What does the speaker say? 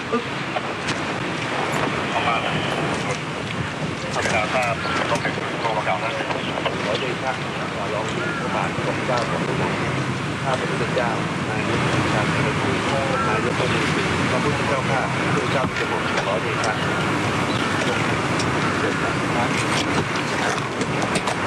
ประมาณนั้นธรรมดาถ้าต้องเป็นตัวประกอบนั้นขอเดชะลองพระบาทของเจ้าของพระองค์ข้าพระพุทธเจ้านายกชาติเป็นผู้นายกเป็นผู้พระพุทธเจ้าข้าพระเจ้าเป็นผู้ขอเดชะเสร็จแล้ว